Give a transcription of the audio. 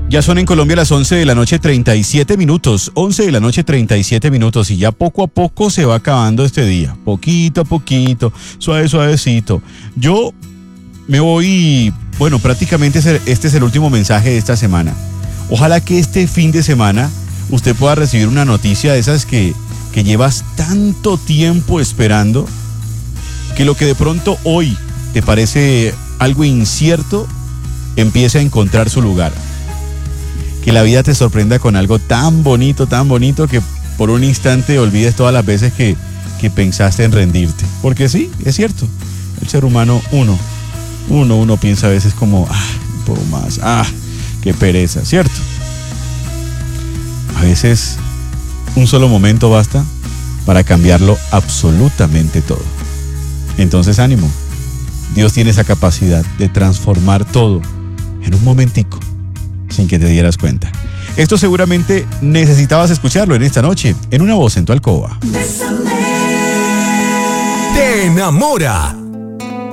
Ya son en Colombia las 11 de la noche 37 minutos, 11 de la noche 37 minutos y ya poco a poco se va acabando este día, poquito a poquito, suavecito. Yo me voy, bueno, prácticamente este es el último mensaje de esta semana. Ojalá que este fin de semana usted pueda recibir una noticia de esas que llevas tanto tiempo esperando, que lo que de pronto hoy te parece algo incierto, empiece a encontrar su lugar. Que la vida te sorprenda con algo tan bonito, que por un instante olvides todas las veces que pensaste en rendirte. Porque sí, es cierto, el ser humano, uno piensa a veces como, un poco más, qué pereza, ¿cierto? A veces un solo momento basta para cambiarlo absolutamente todo. Entonces ánimo, Dios tiene esa capacidad de transformar todo en un momentico, sin que te dieras cuenta. Esto seguramente necesitabas escucharlo en esta noche, en Una Voz en tu Alcoba. Te enamora